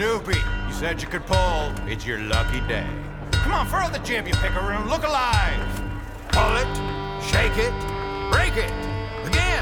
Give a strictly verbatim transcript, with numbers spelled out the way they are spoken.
Newbie, you said you could pull. It's your lucky day. Come on, furl the jib, you pickaroon. Look alive. Pull it, shake it, break it.